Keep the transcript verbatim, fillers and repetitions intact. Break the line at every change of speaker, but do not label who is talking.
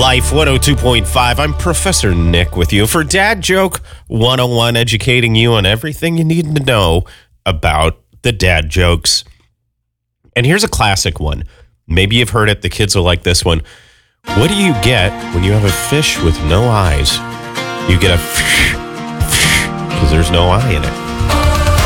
Life one oh two point five. I'm Professor Nick with you for Dad Joke one oh one, educating you on everything you need to know about the dad jokes. And here's a classic one. Maybe you've heard it. The kids will like this one. What do you get when you have a fish with no eyes? You get a fish because there's no eye in it.